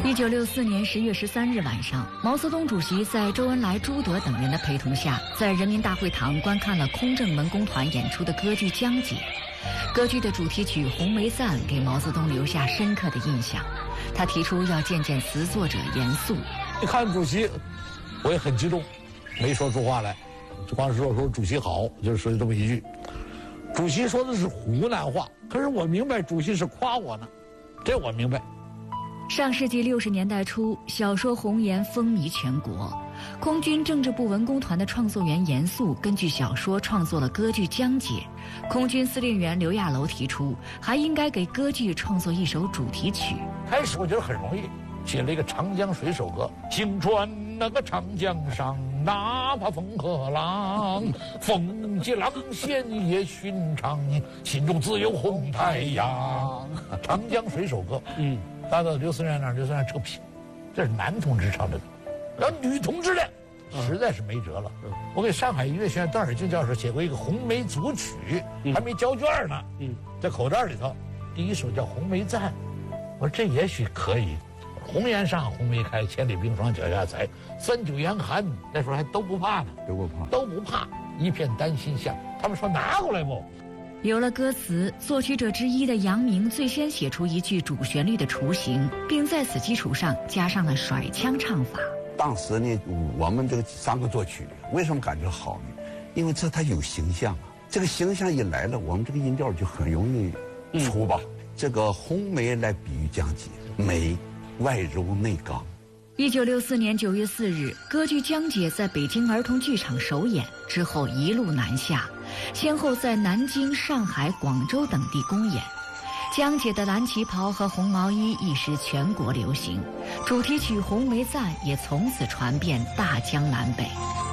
1964年10月13日晚上，毛泽东主席在周恩来、朱德等人的陪同下，在人民大会堂观看了空政门工团演出的歌剧《江姐》。歌剧的主题曲《红梅赞》给毛泽东留下深刻的印象。他提出要见见词作者严肃。 一看主席，我也很激动，没说出话来，就光说主席好，就是说这么一句。主席说的是湖南话，可是我明白主席是夸我呢，这我明白。 上世纪60年代初，小说《红岩》风靡全国。空军政治部文工团的创作员严肃根据小说创作了歌剧《江姐》。空军司令员刘亚楼提出，还应该给歌剧创作一首主题曲。 开始我觉得很容易，写了一个《长江水手歌》，行船那个长江上，哪怕风和浪，风急浪险也寻常，心中自有红太阳。长江水手歌，达到刘思源那儿，刘思源扯皮，这是男同志唱的歌，然后女同志呢，实在是没辙了。我给上海音乐学院段尔静教授写过一个红梅组曲，还没交卷呢，在口袋里头，第一首叫《红梅赞》，我说这也许可以。红颜上，红梅开，千里冰霜脚下踩，三九严寒，那时候还都不怕呢，都不怕，一片丹心香。他们说拿过来不？ 有了歌词，作曲者之一的杨明最先写出一句主旋律的雏形，并在此基础上加上了甩腔唱法。 当时呢，我们这个3个作曲为什么感觉好呢？因为它有形象啊，这个形象一来了，我们这个音调就很容易出吧。这个红梅来比喻江姐，美外柔内刚。 1964年9月4日，歌剧《江姐》在北京儿童剧场首演之后，一路南下，先后在南京、上海、广州等地公演。江姐的蓝旗袍和红毛衣一时全国流行，主题曲《红梅赞》也从此传遍大江南北。